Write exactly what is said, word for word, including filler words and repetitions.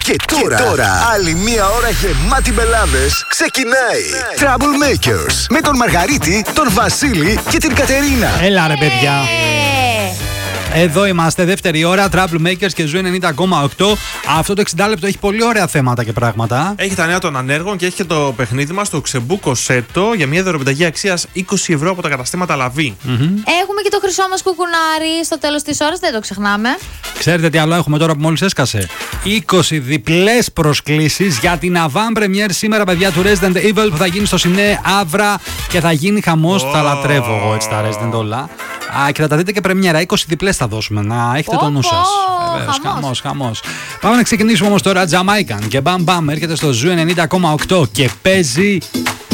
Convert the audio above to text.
Και τώρα, και τώρα άλλη μία ώρα γεμάτη μπελάδες ξεκινάει. Trouble Makers με τον Μαργαρίτη, τον Βασίλη και την Κατερίνα. Έλα ρε παιδιά. Εδώ είμαστε, δεύτερη ώρα, Trouble Makers και Ζου ενενήντα κόμμα οκτώ. Αυτό το εξήντα λεπτό έχει πολύ ωραία θέματα και πράγματα. Έχει τα νέα των ανέργων και έχει και το παιχνίδι μας, το Ξεμπούκο Σέτο, για μια δωροπιταγή αξίας είκοσι ευρώ από τα καταστήματα Λαβή. Mm-hmm. Έχουμε και το χρυσό μας κουκουνάρι στο τέλος της ώρας, δεν το ξεχνάμε. Ξέρετε τι άλλο έχουμε τώρα που μόλις έσκασε? είκοσι διπλές προσκλήσεις για την avant premiere σήμερα, παιδιά, του Resident Evil που θα γίνει στο Σινέ Αύρα και θα γίνει χαμός. Oh. Τα λατρεύω εγώ έτσι τα Resident όλα. Α, και θα τα δείτε και πρεμιέρα. είκοσι διπλές θα δώσουμε. Να έχετε oh, το νου σας. Oh, Βεβαίως, χαμός, χαμός. Πάμε να ξεκινήσουμε όμως τώρα. Jamaican και Bam Bam έρχεται στο Ζου ενενήντα κόμμα οκτώ και παίζει